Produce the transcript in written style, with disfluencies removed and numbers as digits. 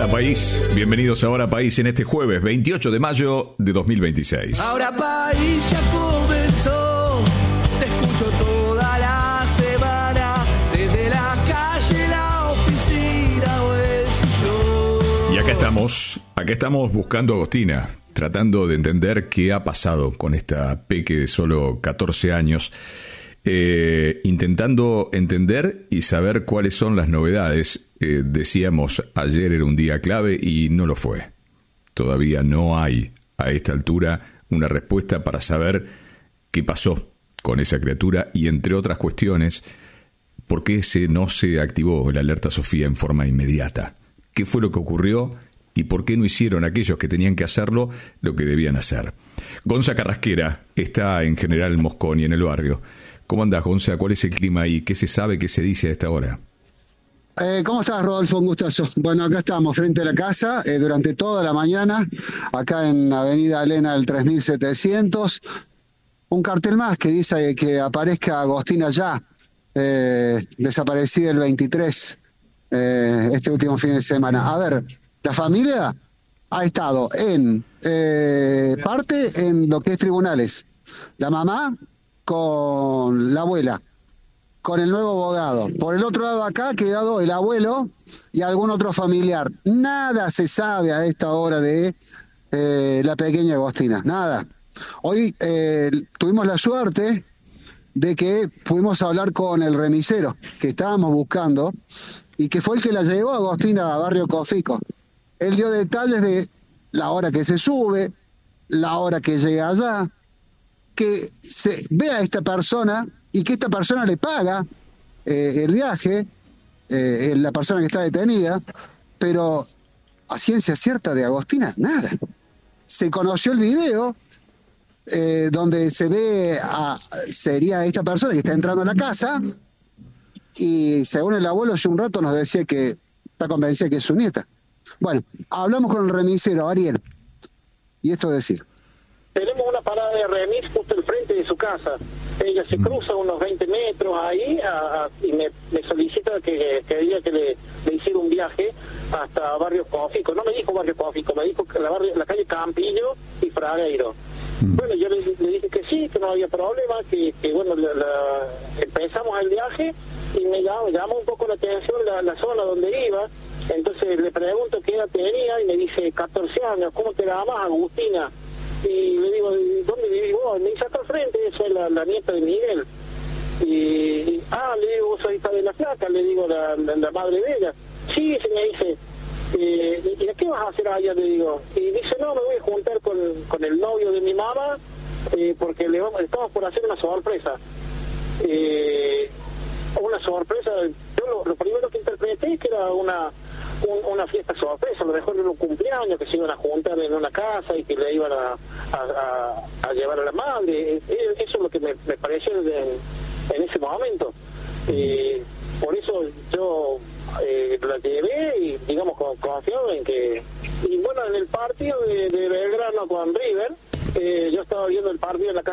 Hola país, bienvenidos a Ahora País en este jueves 28 de mayo de 2026. Ahora País ya comenzó, te escucho toda la semana, desde la calle, la oficina o el sillón. Y acá estamos buscando a Agostina, tratando de entender qué ha pasado con esta peque de solo 14 años, intentando entender y saber cuáles son las novedades. Decíamos, ayer era un día clave y no lo fue. Todavía no hay a esta altura una respuesta para saber qué pasó con esa criatura y, entre otras cuestiones, por qué no se activó el alerta Sofía en forma inmediata. ¿Qué fue lo que ocurrió y por qué no hicieron aquellos que tenían que hacerlo lo que debían hacer? Gonza Carrasquera está en General Mosconi, en el barrio. ¿Cómo andás, Gonza? ¿Cuál es el clima ahí? ¿Qué se sabe, qué se dice a esta hora? ¿Cómo estás, Rodolfo? Un gustazo. Bueno, acá estamos frente a la casa durante toda la mañana, acá en Avenida Elena del 3700. Un cartel más que dice que aparezca Agostina ya, desaparecida el 23, este último fin de semana. A ver, la familia ha estado en parte en lo que es tribunales. La mamá con la abuela, con el nuevo abogado. Por el otro lado acá ha quedado el abuelo y algún otro familiar. Nada se sabe a esta hora de la pequeña Agostina, nada. Hoy tuvimos la suerte de que pudimos hablar con el remisero que estábamos buscando y que fue el que la llevó a Agostina a Barrio Cofico. Él dio detalles de la hora que se sube, la hora que llega allá, que se ve a esta persona y que esta persona le paga el viaje, la persona que está detenida, pero a ciencia cierta de Agostina, nada. Se conoció el video donde se ve sería esta persona que está entrando a la casa y según el abuelo hace un rato nos decía que está convencida que es su nieta. Bueno, hablamos con el remisero, Ariel, y esto es decir. Tenemos una parada de remis justo al frente de su casa. Ella se cruza unos 20 metros ahí y me solicita que diga que le hiciera un viaje hasta Barrio Cofico. No me dijo Barrio Cofico, me dijo que la calle Campillo y Fragueiro. Bueno, yo le dije que sí, que no había problema, que bueno, empezamos el viaje y me llamó un poco la atención la zona donde iba. Entonces le pregunto qué edad tenía y me dice 14 años, ¿cómo te llamas? Agustina. Y le digo, ¿dónde vivís vos? Me dice, acá al frente, soy la nieta de Miguel. Le digo, vos sos hija de la flaca, le digo, la madre de ella. Sí, se me dice, ¿y qué vas a hacer allá? Le digo. Y dice, no, me voy a juntar con el novio de mi mamá, porque estamos por hacer una sorpresa. Una sorpresa, yo lo primero que interpreté es que era una fiesta sorpresa, a lo mejor era un cumpleaños que se iban a juntar en una casa y que le iban a llevar a la madre. Eso es lo que me pareció en ese momento. Por eso yo la llevé y digamos confiado en que... Y bueno, en el partido de Belgrano con River, yo estaba viendo el partido en la casa